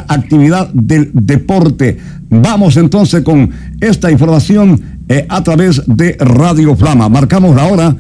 actividad del deporte. Vamos entonces con esta información a través de Radio Flama. Marcamos la hora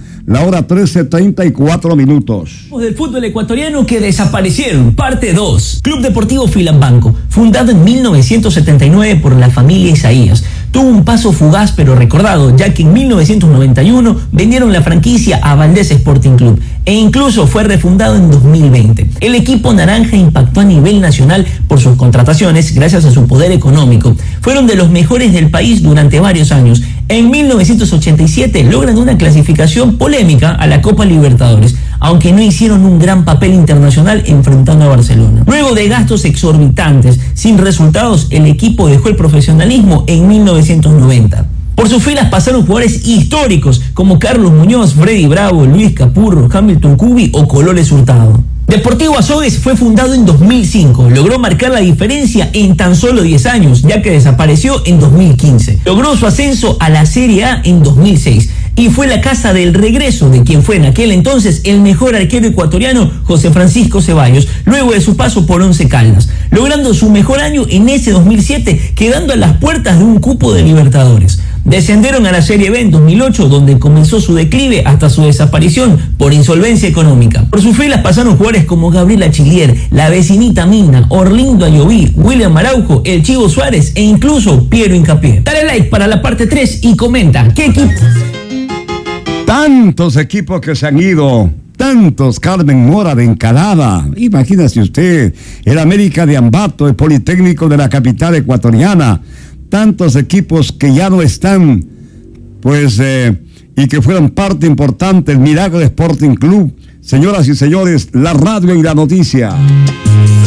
13:34. Del fútbol ecuatoriano que desaparecieron, parte 2. Club Deportivo Filambanco, fundado en 1979 por la familia Isaías. Tuvo un paso fugaz pero recordado, ya que en 1991 vendieron la franquicia a Valdés Sporting Club e incluso fue refundado en 2020. El equipo naranja impactó a nivel nacional por sus contrataciones gracias a su poder económico. Fueron de los mejores del país durante varios años. En 1987 logran una clasificación polémica a la Copa Libertadores, aunque no hicieron un gran papel internacional enfrentando a Barcelona. Luego de gastos exorbitantes, sin resultados, el equipo dejó el profesionalismo en 1990. Por sus filas pasaron jugadores históricos como Carlos Muñoz, Freddy Bravo, Luis Capurro, Hamilton Cubi o Colores Hurtado. Deportivo Azogues fue fundado en 2005, logró marcar la diferencia en tan solo 10 años, ya que desapareció en 2015. Logró su ascenso a la Serie A en 2006 y fue la casa del regreso de quien fue en aquel entonces el mejor arquero ecuatoriano, José Francisco Ceballos, luego de su paso por Once Caldas, logrando su mejor año en ese 2007, quedando a las puertas de un cupo de Libertadores. Descendieron a la Serie B en 2008, donde comenzó su declive hasta su desaparición por insolvencia económica. Por sus filas pasaron jugadores como Gabriela Chilier, la vecinita Mina, Orlindo Ayoví, William Araujo, el Chivo Suárez e incluso Piero Hincapié. Dale like para la parte 3 y comenta qué equipo. Tantos equipos que se han ido, tantos. Carmen Mora de Encalada, imagínese usted, el América de Ambato, el Politécnico de la capital ecuatoriana, tantos equipos que ya no están, pues, y que fueron parte importante, el Milagro Sporting Club. Señoras y señores, la radio y la noticia.